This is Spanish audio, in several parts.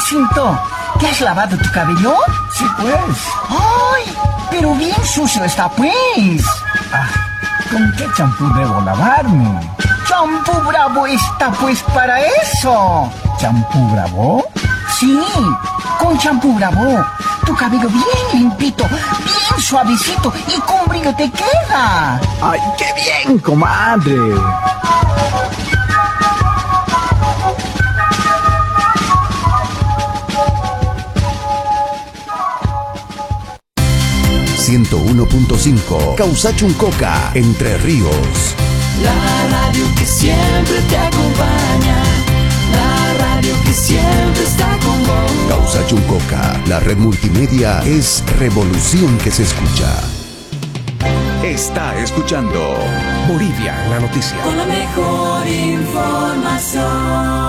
Jacinto, ¿te has lavado tu cabello? Sí, pues. ¡Ay! Pero bien sucio está, pues. Ah, ¿con qué champú debo lavarme? ¡Champú Bravo está, pues, para eso! ¿Champú Bravo? Sí, con champú Bravo. Tu cabello bien limpito, bien suavecito y con brillo te queda. ¡Ay, qué bien, comadre! ...101.5... Causachuncoca, Entre Ríos. La radio que siempre te acompaña. La radio que siempre está con vos. Causachuncoca, la red multimedia es revolución que se escucha. Está escuchando Bolivia en la noticia. Con la mejor información.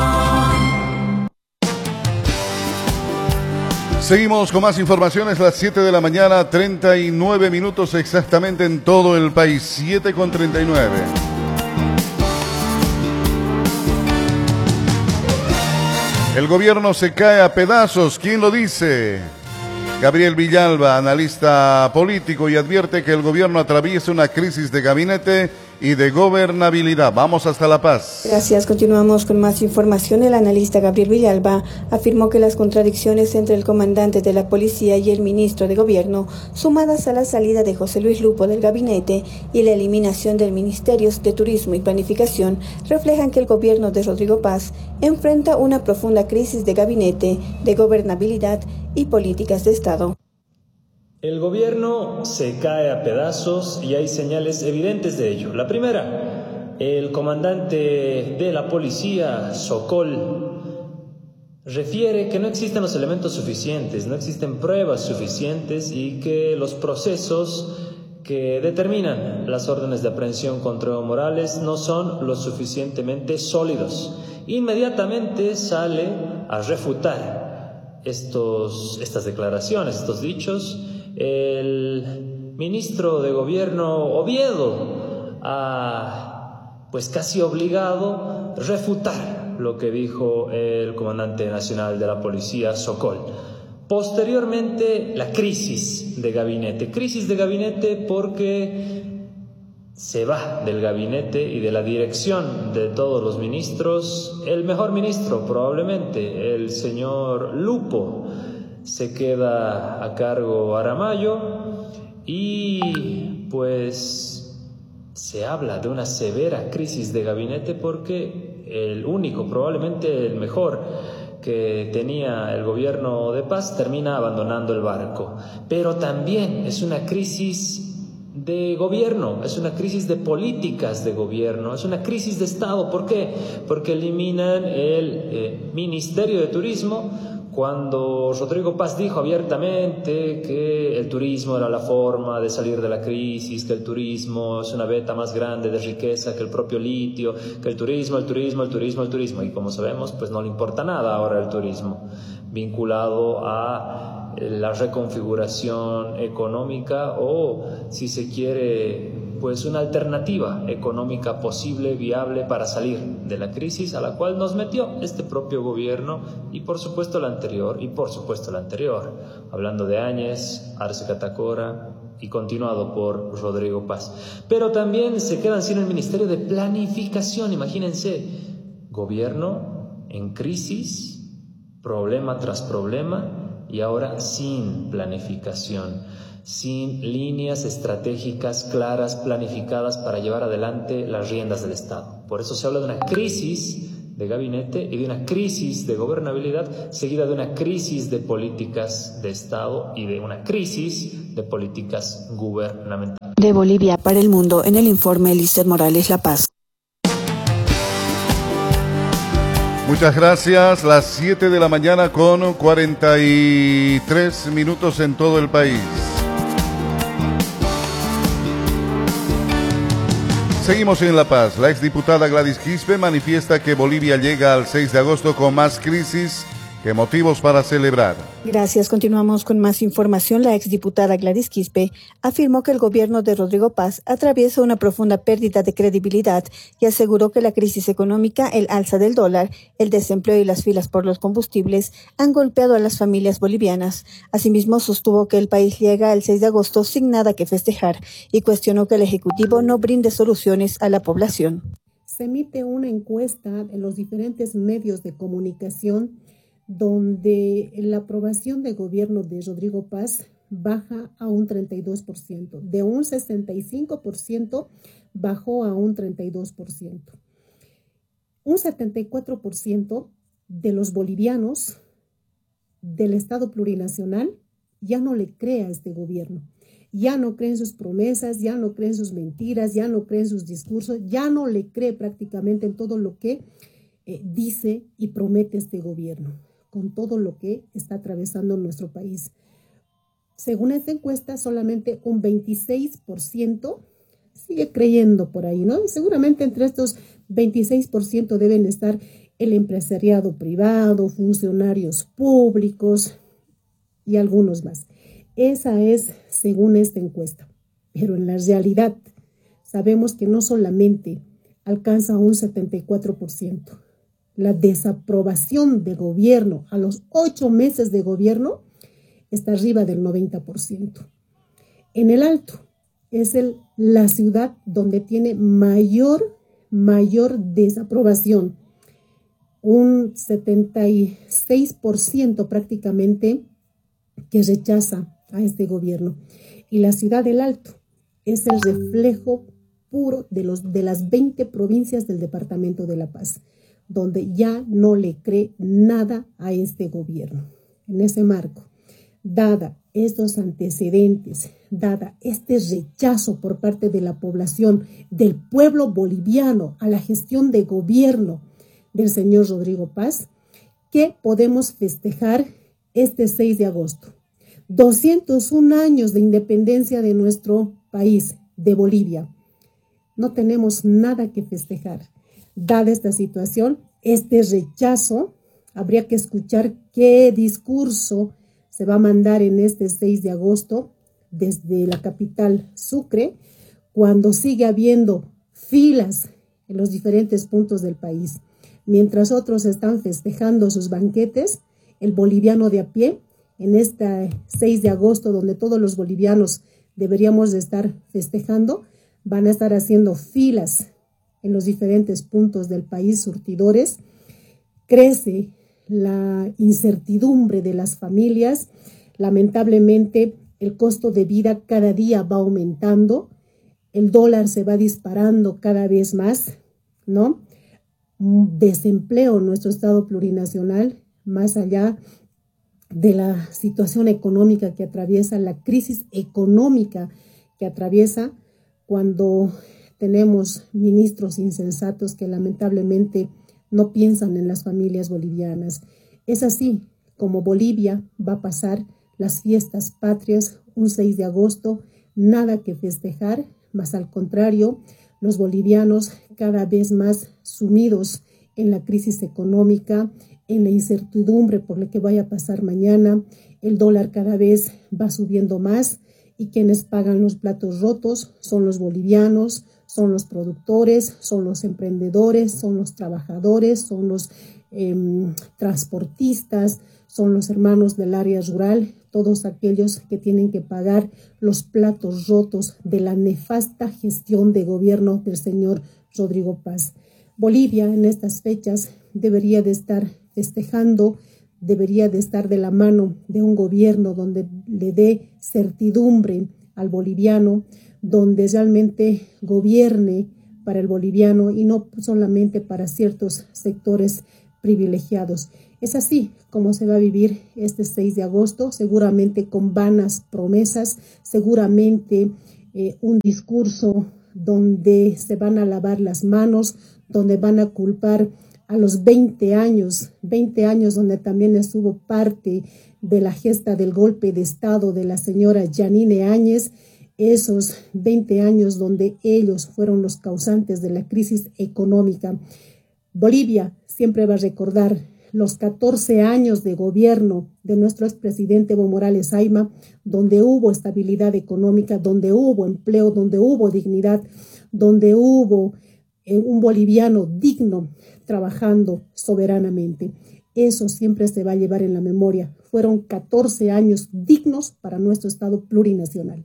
Seguimos con más informaciones, las 7 de la mañana, 39 minutos exactamente en todo el país, 7:39. El gobierno se cae a pedazos, ¿quién lo dice? Gabriel Villalba, analista político, y advierte que el gobierno atraviesa una crisis de gabinete y de gobernabilidad. Vamos hasta La Paz. Gracias. Continuamos con más información. El analista Gabriel Villalba afirmó que las contradicciones entre el comandante de la policía y el ministro de gobierno, sumadas a la salida de José Luis Lupo del gabinete y la eliminación del Ministerio de Turismo y Planificación, reflejan que el gobierno de Rodrigo Paz enfrenta una profunda crisis de gabinete, de gobernabilidad y políticas de Estado. El gobierno se cae a pedazos y hay señales evidentes de ello. La primera, el comandante de la policía, Sokol, refiere que no existen los elementos suficientes, no existen pruebas suficientes y que los procesos que determinan las órdenes de aprehensión contra Evo Morales no son lo suficientemente sólidos. Inmediatamente sale a refutar estas declaraciones, estos dichos. El ministro de Gobierno, Oviedo, ha pues casi obligado a refutar lo que dijo el comandante nacional de la policía, Sokol. Posteriormente, la crisis de gabinete porque se va del gabinete y de la dirección de todos los ministros el mejor ministro, probablemente, el señor Lupo. Se queda a cargo Aramayo y pues se habla de una severa crisis de gabinete porque el único, probablemente el mejor que tenía el gobierno de Paz termina abandonando el barco. Pero también es una crisis de gobierno, es una crisis de políticas de gobierno, es una crisis de Estado. ¿Por qué? Porque eliminan el Ministerio de Turismo, cuando Rodrigo Paz dijo abiertamente que el turismo era la forma de salir de la crisis, que el turismo es una veta más grande de riqueza que el propio litio, que el turismo. Y como sabemos, pues no le importa nada ahora el turismo, vinculado a la reconfiguración económica o, si se quiere, pues una alternativa económica posible, viable para salir de la crisis a la cual nos metió este propio gobierno y por supuesto la anterior, hablando de Áñez, Arce Catacora y continuado por Rodrigo Paz. Pero también se quedan sin el Ministerio de Planificación, imagínense, gobierno en crisis, problema tras problema, y ahora sin planificación, sin líneas estratégicas claras, planificadas para llevar adelante las riendas del Estado. Por eso se habla de una crisis de gabinete y de una crisis de gobernabilidad, seguida de una crisis de políticas de Estado y de una crisis de políticas gubernamentales. De Bolivia para el mundo, en el informe Lizeth Morales, La Paz. Muchas gracias. Las 7 de la mañana con 43 minutos en todo el país. Seguimos en La Paz. La exdiputada Gladys Quispe manifiesta que Bolivia llega al 6 de agosto con más crisis ¿Qué motivos para celebrar? Gracias. Continuamos con más información. La exdiputada Gladys Quispe afirmó que el gobierno de Rodrigo Paz atraviesa una profunda pérdida de credibilidad y aseguró que la crisis económica, el alza del dólar, el desempleo y las filas por los combustibles han golpeado a las familias bolivianas. Asimismo, sostuvo que el país llega el 6 de agosto sin nada que festejar y cuestionó que el Ejecutivo no brinde soluciones a la población. Se emite una encuesta en los diferentes medios de comunicación donde la aprobación del gobierno de Rodrigo Paz baja a un 32%, de un 65% bajó a un 32%. Un 74% de los bolivianos del Estado plurinacional ya no le cree a este gobierno, ya no creen sus promesas, ya no creen sus mentiras, ya no creen sus discursos, ya no le cree prácticamente en todo lo que dice y promete este gobierno, con todo lo que está atravesando nuestro país. Según esta encuesta, solamente un 26% sigue creyendo por ahí, ¿no? Y seguramente entre estos 26% deben estar el empresariado privado, funcionarios públicos y algunos más. Esa es según esta encuesta. Pero en la realidad sabemos que no solamente alcanza un 74%. La desaprobación de gobierno a los 8 meses de gobierno está arriba del 90%. En el Alto es la ciudad donde tiene mayor desaprobación. Un 76% prácticamente que rechaza a este gobierno. Y la ciudad del Alto es el reflejo puro de las 20 provincias del departamento de La Paz, donde ya no le cree nada a este gobierno. En ese marco, dada estos antecedentes, dada este rechazo por parte de la población, del pueblo boliviano a la gestión de gobierno del señor Rodrigo Paz, ¿qué podemos festejar este 6 de agosto? 201 años de independencia de nuestro país, de Bolivia. No tenemos nada que festejar. Dada esta situación, este rechazo, habría que escuchar qué discurso se va a mandar en este 6 de agosto desde la capital Sucre, cuando sigue habiendo filas en los diferentes puntos del país. Mientras otros están festejando sus banquetes, el boliviano de a pie, en este 6 de agosto, donde todos los bolivianos deberíamos de estar festejando, van a estar haciendo filas en los diferentes puntos del país, surtidores. Crece la incertidumbre de las familias. Lamentablemente, el costo de vida cada día va aumentando. El dólar se va disparando cada vez más, ¿no? Desempleo en nuestro estado plurinacional, más allá de la situación económica que atraviesa, la crisis económica que atraviesa, cuando tenemos ministros insensatos que lamentablemente no piensan en las familias bolivianas. Es así como Bolivia va a pasar las fiestas patrias un 6 de agosto, nada que festejar, más al contrario, los bolivianos cada vez más sumidos en la crisis económica, en la incertidumbre por lo que vaya a pasar mañana. El dólar cada vez va subiendo más y quienes pagan los platos rotos son los bolivianos, son los productores, son los emprendedores, son los trabajadores, son los transportistas, son los hermanos del área rural, todos aquellos que tienen que pagar los platos rotos de la nefasta gestión de gobierno del señor Rodrigo Paz. Bolivia en estas fechas debería de estar festejando, debería de estar de la mano de un gobierno donde le dé certidumbre al boliviano, donde realmente gobierne para el boliviano y no solamente para ciertos sectores privilegiados. Es así como se va a vivir este 6 de agosto, seguramente con vanas promesas, seguramente un discurso donde se van a lavar las manos, donde van a culpar a los 20 años donde también estuvo parte de la gesta del golpe de Estado de la señora Yanine Áñez, esos 20 años donde ellos fueron los causantes de la crisis económica. Bolivia siempre va a recordar los 14 años de gobierno de nuestro expresidente Evo Morales Ayma, donde hubo estabilidad económica, donde hubo empleo, donde hubo dignidad, donde hubo un boliviano digno trabajando soberanamente. Eso siempre se va a llevar en la memoria. Fueron 14 años dignos para nuestro Estado plurinacional.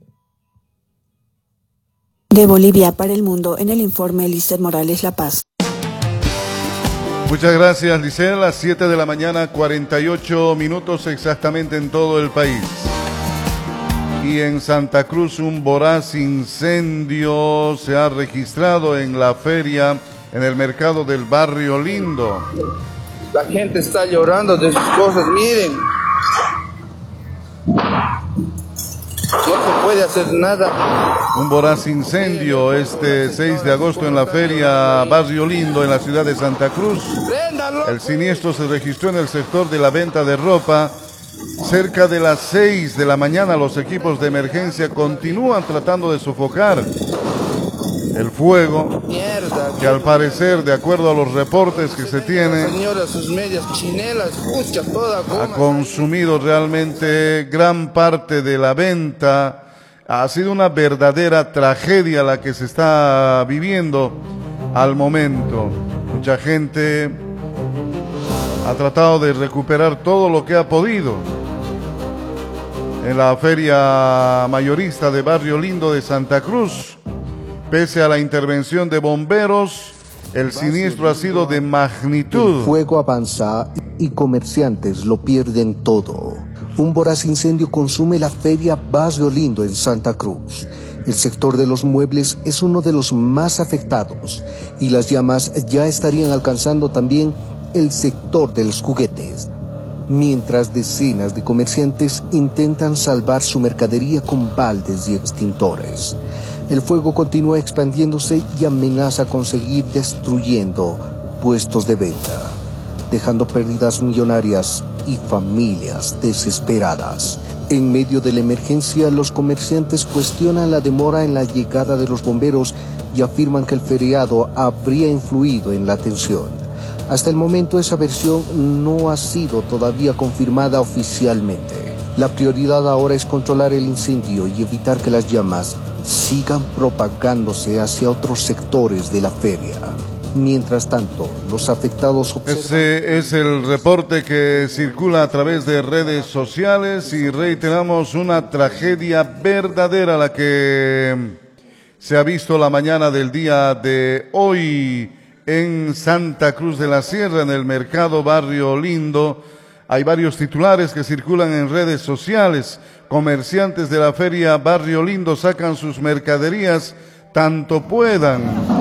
De Bolivia para el mundo, en el informe Lizeth Morales, La Paz. Muchas gracias, Lizeth. A las 7 de la mañana, 48 minutos exactamente en todo el país. Y en Santa Cruz un voraz incendio se ha registrado en la feria, en el mercado del Barrio Lindo. La gente está llorando de sus cosas, miren. No se puede hacer nada. Un voraz incendio este 6 de agosto en la feria Barrio Lindo en la ciudad de Santa Cruz. El siniestro se registró en el sector de la venta de ropa. Cerca de las 6 de la mañana los equipos de emergencia continúan tratando de sofocar el fuego, que al parecer, de acuerdo a los reportes que se tiene, ha consumido realmente gran parte de la venta. Ha sido una verdadera tragedia la que se está viviendo al momento. Mucha gente ha tratado de recuperar todo lo que ha podido en la feria mayorista de Barrio Lindo de Santa Cruz. Pese a la intervención de bomberos, el siniestro ha sido de magnitud. El fuego avanza y comerciantes lo pierden todo. Un voraz incendio consume la feria Barrio Lindo en Santa Cruz. El sector de los muebles es uno de los más afectados y las llamas ya estarían alcanzando también el sector de los juguetes. Mientras decenas de comerciantes intentan salvar su mercadería con baldes y extintores. El fuego continúa expandiéndose y amenaza con seguir destruyendo puestos de venta, dejando pérdidas millonarias y familias desesperadas. En medio de la emergencia, los comerciantes cuestionan la demora en la llegada de los bomberos y afirman que el feriado habría influido en la tensión. Hasta el momento esa versión no ha sido todavía confirmada oficialmente. La prioridad ahora es controlar el incendio y evitar que las llamas sigan propagándose hacia otros sectores de la feria. Mientras tanto, los afectados observan... Ese es el reporte que circula a través de redes sociales y reiteramos una tragedia verdadera la que se ha visto la mañana del día de hoy en Santa Cruz de la Sierra, en el mercado Barrio Lindo. Hay varios titulares que circulan en redes sociales. Comerciantes de la feria Barrio Lindo sacan sus mercaderías tanto puedan.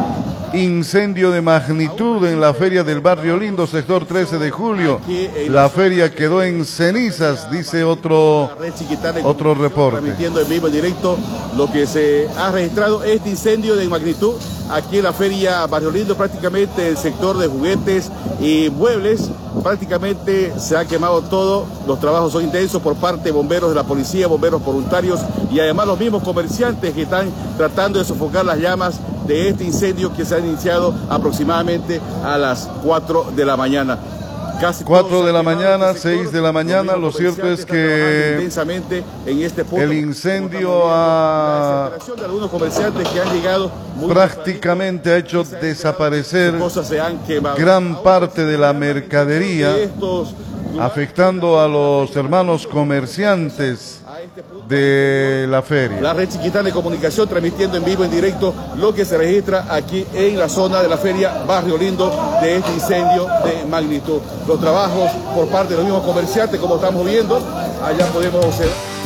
Incendio de magnitud en la feria del Barrio Lindo, sector 13 de julio. La feria quedó en cenizas, dice otro reporte. Transmitiendo en vivo, en directo, lo que se ha registrado este incendio de magnitud aquí en la feria Barrio Lindo, prácticamente el sector de juguetes y muebles. Prácticamente se ha quemado todo, los trabajos son intensos por parte de bomberos de la policía, bomberos voluntarios y además los mismos comerciantes que están tratando de sofocar las llamas de este incendio que se ha iniciado aproximadamente a las 4 de la mañana. Casi 4 de la mañana, 6 de la mañana, lo cierto es que intensamente en este punto, el incendio de algunos comerciantes que han llegado prácticamente ha hecho desaparecer gran parte de la mercadería, afectando a los hermanos comerciantes de la feria. La red Chiquitana de Comunicación transmitiendo en vivo, en directo, lo que se registra aquí en la zona de la feria Barrio Lindo de este incendio de magnitud. Los trabajos por parte de los mismos comerciantes, como estamos viendo, allá podemos observar.